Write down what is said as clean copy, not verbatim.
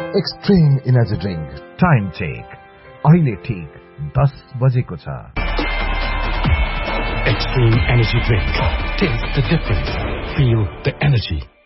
Extreme energy drink time check अहिले ठीक 10 बजेको छ। Extreme energy drink. Taste the difference. Feel the energy.